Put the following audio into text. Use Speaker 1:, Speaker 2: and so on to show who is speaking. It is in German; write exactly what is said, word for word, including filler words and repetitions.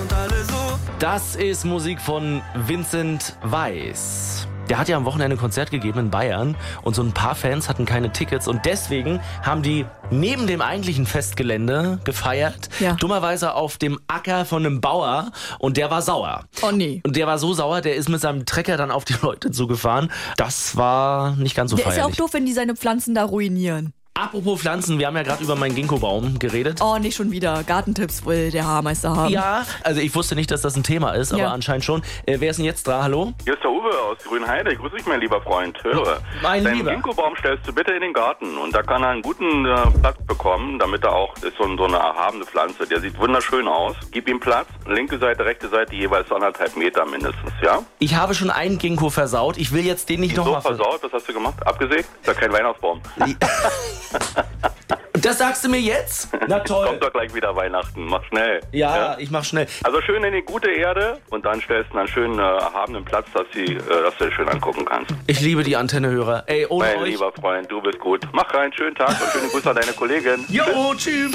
Speaker 1: und alle so.
Speaker 2: Das ist Musik von Vincent Weiss. Der hat ja am Wochenende ein Konzert gegeben in Bayern und so ein paar Fans hatten keine Tickets und deswegen haben die neben dem eigentlichen Festgelände gefeiert,
Speaker 3: Ja.
Speaker 2: dummerweise auf dem Acker von einem Bauer und der war sauer.
Speaker 3: Oh nee.
Speaker 2: Und der war so sauer, der ist mit seinem Trecker dann auf die Leute zugefahren. Das war nicht ganz so
Speaker 3: Der ist ja auch
Speaker 2: feierlich.
Speaker 3: doof, wenn die seine Pflanzen da ruinieren.
Speaker 2: Apropos Pflanzen, wir haben ja gerade über meinen Ginkgo-Baum geredet.
Speaker 3: Oh, nicht schon wieder. Gartentipps will der Haarmeister haben.
Speaker 2: Ja, also ich wusste nicht, dass das ein Thema ist, aber
Speaker 3: Ja.
Speaker 2: anscheinend schon. Äh, wer ist denn jetzt da? Hallo?
Speaker 4: Hier ist der Uwe aus Grünheide. Grüß dich, mein lieber Freund. Höre.
Speaker 2: Mein
Speaker 4: Deinen
Speaker 2: Lieber.
Speaker 4: Ginkgo-Baum stellst du bitte in den Garten und da kann er einen guten äh, Platz bekommen, damit er auch, ist so, so eine erhabene Pflanze, der sieht wunderschön aus. Gib ihm Platz, linke Seite, rechte Seite, jeweils anderthalb Meter mindestens, ja?
Speaker 2: Ich habe schon einen Ginkgo versaut. Ich will jetzt den nicht
Speaker 4: So
Speaker 2: nochmal
Speaker 4: versaut, was hast du gemacht? Abgesägt? Ist ja kein Weihnachtsbaum.
Speaker 2: Das sagst du mir jetzt? Na toll.
Speaker 4: Kommt doch gleich wieder Weihnachten, mach schnell.
Speaker 2: Ja, ich mach schnell.
Speaker 4: Also schön in die gute Erde und dann stellst du einen schönen äh, erhabenen Platz, dass, sie, äh, dass du schön angucken kannst.
Speaker 2: Ich liebe die Antennehörer. Ey, ohne
Speaker 4: Mein
Speaker 2: euch.
Speaker 4: lieber Freund, du bist gut. Mach rein, schönen Tag und schöne Grüße an deine Kollegin.
Speaker 2: Jo, tschüss.